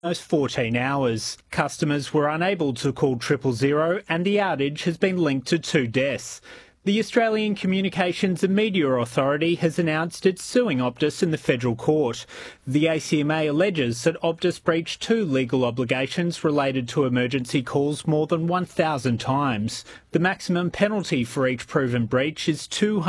Almost 14 hours. Customers were unable to call 000 and the outage has been linked to 2 deaths. The Australian Communications and Media Authority has announced it's suing Optus in the federal court. The ACMA alleges that Optus breached 2 legal obligations related to emergency calls more than 1,000 times. The maximum penalty for each proven breach is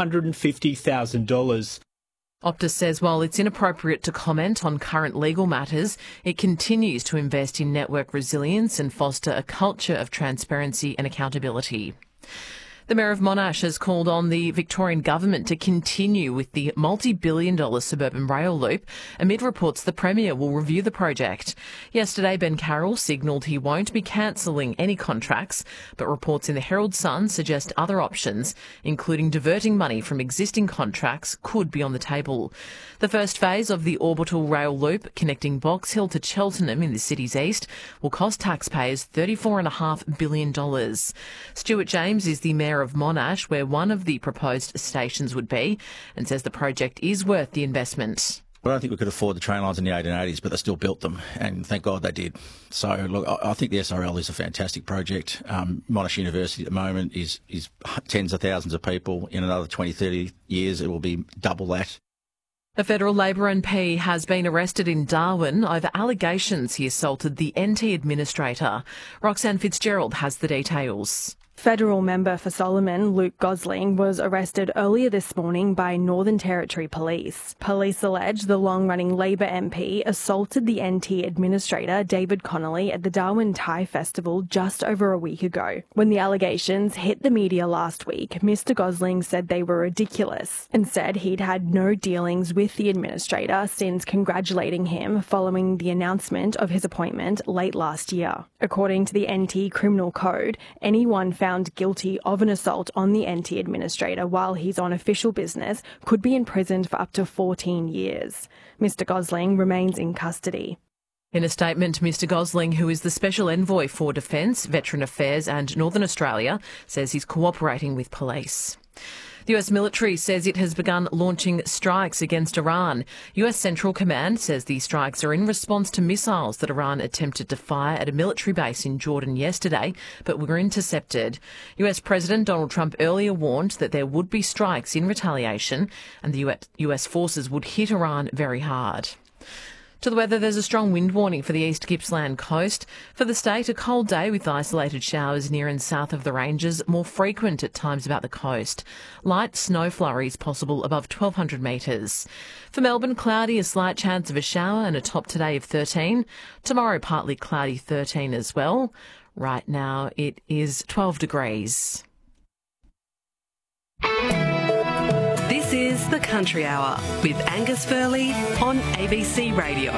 $250,000. Optus says while it's inappropriate to comment on current legal matters, it continues to invest in network resilience and foster a culture of transparency and accountability. The Mayor of Monash has called on the Victorian Government to continue with the multi-billion-dollar suburban rail loop amid reports the Premier will review the project. Yesterday, Ben Carroll signalled he won't be cancelling any contracts, but reports in the Herald Sun suggest other options, including diverting money from existing contracts, could be on the table. The first phase of the orbital rail loop connecting Box Hill to Cheltenham in the city's east will cost taxpayers $34.5 billion. Stuart James is the Mayor of Monash, where one of the proposed stations would be, and says the project is worth the investment. I don't think we could afford the train lines in the 1880s, but they still built them, and thank God they did. So, look, I think the SRL is a fantastic project. Monash University at the moment is tens of thousands of people. In another 20, 30 years, it will be double that. A federal Labor MP has been arrested in Darwin over allegations he assaulted the NT administrator. Roxanne Fitzgerald has the details. Federal member for Solomon, Luke Gosling, was arrested earlier this morning by Northern Territory Police. Police allege the long-running Labor MP assaulted the NT administrator, David Connolly, at the Darwin Thai Festival just over a week ago. When the allegations hit the media last week, Mr Gosling said they were ridiculous and said he'd had no dealings with the administrator since congratulating him following the announcement of his appointment late last year. According to the NT Criminal Code, anyone found guilty of an assault on the NT administrator while he's on official business could be imprisoned for up to 14 years. Mr Gosling remains in custody. In a statement, Mr Gosling, who is the Special Envoy for Defence, Veteran Affairs and Northern Australia, says he's cooperating with police. The US military says it has begun launching strikes against Iran. US Central Command says these strikes are in response to missiles that Iran attempted to fire at a military base in Jordan yesterday, but were intercepted. US President Donald Trump earlier warned that there would be strikes in retaliation and the US forces would hit Iran very hard. To the weather, there's a strong wind warning for the East Gippsland coast. For the state, a cold day with isolated showers near and south of the ranges, more frequent at times about the coast. Light snow flurries possible above 1,200 metres. For Melbourne, cloudy, a slight chance of a shower and a top today of 13. Tomorrow, partly cloudy, 13 as well. Right now, it is 12 degrees. This is The Country Hour with Angus Furley on ABC Radio.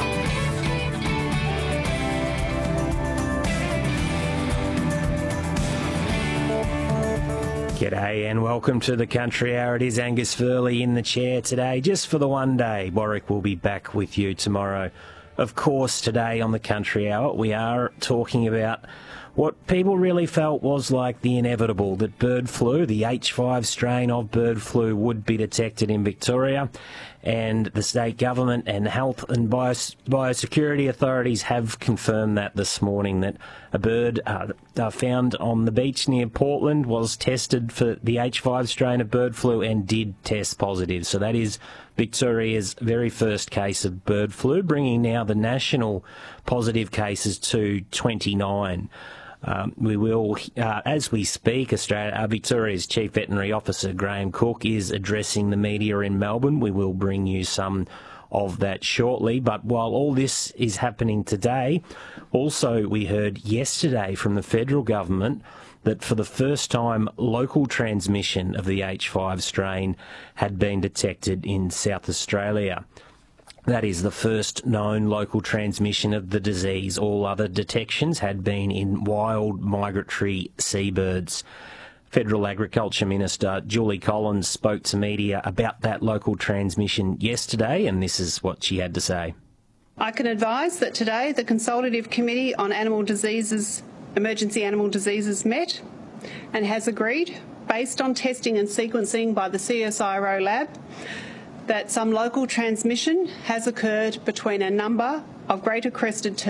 G'day and welcome to The Country Hour. It is Angus Furley in the chair today, just for the one day. Warwick will be back with you tomorrow. Of course, today on The Country Hour, we are talking about what people really felt was like the inevitable, that bird flu, the H5 strain of bird flu, would be detected in Victoria. And the state government and health and biosecurity authorities have confirmed that this morning, that a bird found on the beach near Portland was tested for the H5 strain of bird flu and did test positive. So that is Victoria's very first case of bird flu, bringing now the national positive cases to 29. We will, as we speak, Victoria's Chief Veterinary Officer Graham Cook is addressing the media in Melbourne. We will bring you some of that shortly. But while all this is happening today, also we heard yesterday from the federal government that for the first time local transmission of the H5 strain had been detected in South Australia. That is the first known local transmission of the disease. All other detections had been in wild migratory seabirds. Federal Agriculture Minister Julie Collins spoke to media about that local transmission yesterday, and this is what she had to say. I can advise that today the Consultative Committee on Animal Diseases, Emergency Animal Diseases met and has agreed, based on testing and sequencing by the CSIRO lab, that some local transmission has occurred between a number of greater crested terns